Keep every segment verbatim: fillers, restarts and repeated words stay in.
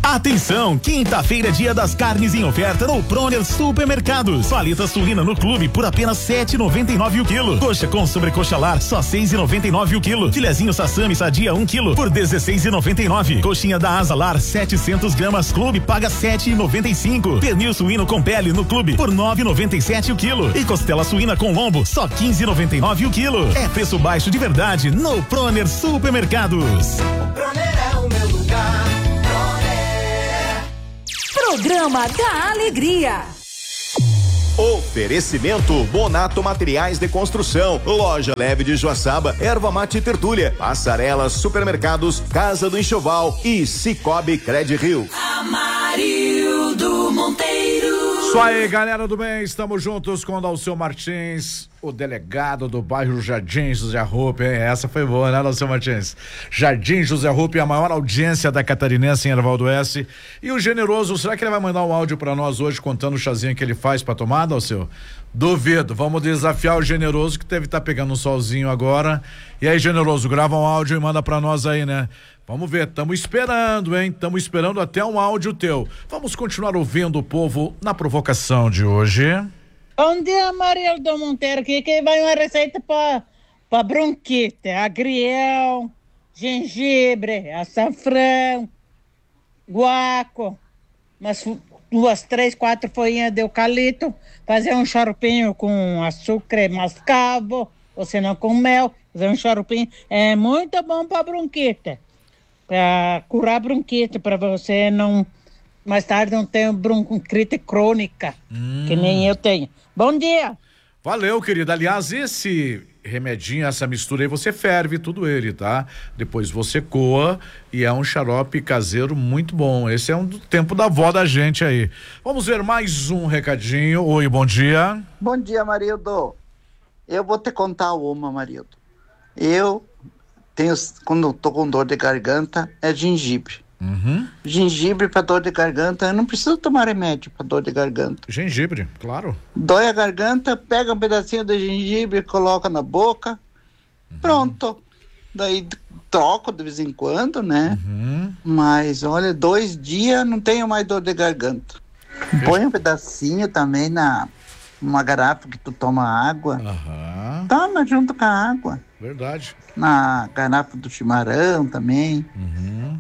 Atenção, quinta-feira é dia das carnes em oferta no Proner Supermercados. Paleta suína no clube por apenas sete e noventa e nove o quilo. Coxa com sobrecoxa lar só seis e noventa e nove o quilo. Filezinho sassami sadia um quilo por dezesseis e noventa e nove. Coxinha da asa lar setecentos gramas clube paga sete e noventa e cinco. Pernil suíno com pele no clube por nove e noventa e sete o quilo. E costela suína com lombo só quinze e noventa e nove o quilo. É preço baixo de verdade no Proner Supermercados. O Proner é o meu lugar. Programa da Alegria. Oferecimento Bonato Materiais de Construção, Loja Leve de Joaçaba, Erva Mate Tertúlia, Passarelas, Supermercados, Casa do Enxoval e Cicobi Cred Rio. Amarildo Monteiro. Isso aí, galera do bem, estamos juntos com o Dalceu Martins, o delegado do bairro Jardim José Rupp, hein? Essa foi boa, né, Dalceu Martins? Jardim José Rupp, a maior audiência da catarinense em Ervaldo S. E o generoso, será que ele vai mandar um áudio pra nós hoje contando o chazinho que ele faz pra tomar, Dalceu? Duvido, vamos desafiar o generoso que deve estar tá pegando um solzinho agora. E aí, generoso, grava um áudio e manda pra nós aí, né? Vamos ver, estamos esperando, hein? Estamos esperando até um áudio teu. Vamos continuar ouvindo o povo na provocação de hoje. Bom dia, Marildo Monteiro. Aqui que vai uma receita para para bronquite. Agrião, gengibre, açafrão, guaco, umas duas, três, quatro folhinhas de eucalipto. Fazer um xaropinho com açúcar mascavo, ou se não com mel. Fazer um xaropinho. É muito bom para bronquite. Para curar bronquite, para você não mais tarde não ter bronquite crônica, hum. que nem eu tenho. Bom dia. Valeu, querida. Aliás, esse remedinho, essa mistura aí, você ferve tudo ele, tá? Depois você coa e é um xarope caseiro muito bom. Esse é um do tempo da avó da gente aí. Vamos ver mais um recadinho. Oi, bom dia. Bom dia, Marildo. Eu vou te contar uma, Marildo. Eu tenho, quando eu tô com dor de garganta, é gengibre. Uhum. Gengibre para dor de garganta, eu não preciso tomar remédio para dor de garganta. Gengibre, claro. Dói a garganta, pega um pedacinho de gengibre, coloca na boca, uhum. Pronto. Daí troco de vez em quando, né? Uhum. Mas olha, dois dias não tenho mais dor de garganta. Fecha. Põe um pedacinho também na uma garrafa que tu toma água. Uhum. Toma junto com a água. Verdade. Na garrafa do chimarrão também. Uhum.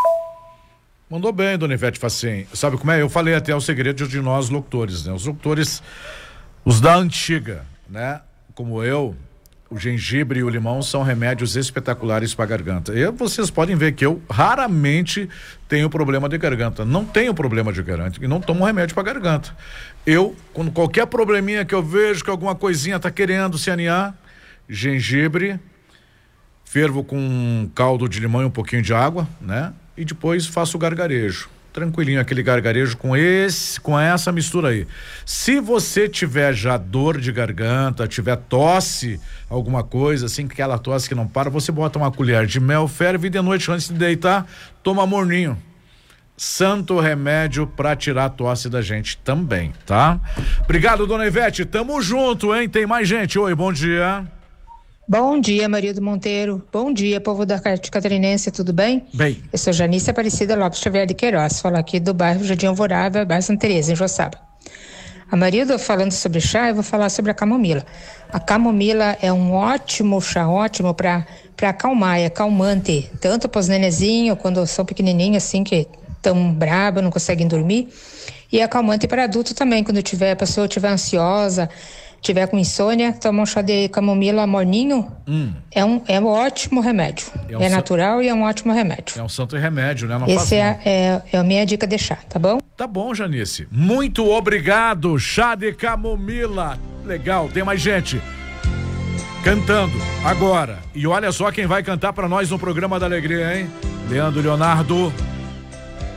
Mandou bem, dona Ivete Facim. Sabe como é? Eu falei até o segredo de nós locutores, né? Os locutores, os da antiga, né? Como eu, o gengibre e o limão são remédios espetaculares para garganta. E vocês podem ver que eu raramente tenho problema de garganta. Não tenho problema de garganta e não tomo remédio para garganta. Eu, quando qualquer probleminha que eu vejo que alguma coisinha tá querendo se aninhar, gengibre, fervo com caldo de limão e um pouquinho de água, né? E depois faço o gargarejo, tranquilinho, aquele gargarejo com esse, com essa mistura aí. Se você tiver já dor de garganta, tiver tosse, alguma coisa assim, aquela tosse que não para, você bota uma colher de mel, ferve e de noite antes de deitar, toma morninho. Santo remédio pra tirar a tosse da gente também, tá? Obrigado, dona Ivete, tamo junto, hein? Tem mais gente. Oi, bom dia. Bom dia, Marildo Monteiro. Bom dia, povo da Catarinense, tudo bem? Bem. Eu sou Janice Aparecida Lopes Xavier de Queiroz, falo aqui do bairro Jardim Alvorada, bairro Santa Teresa, em Joaçaba. A Marildo, falando sobre chá, eu vou falar sobre a camomila. A camomila é um ótimo chá, ótimo para para acalmar, é calmante, tanto para os nenezinhos, quando são pequenininhos assim, que estão bravos, não conseguem dormir, e é calmante para adulto também, quando tiver, a pessoa estiver ansiosa, tiver com insônia, toma um chá de camomila morninho, hum. é, um, é um ótimo remédio. É, um é natural san... e é um ótimo remédio. É um santo remédio, né? Não Esse é, é, é a minha dica de chá, tá bom? Tá bom, Janice. Muito obrigado. Chá de camomila. Legal, tem mais gente cantando agora. E olha só quem vai cantar pra nós no programa da Alegria, hein? Leandro Leonardo.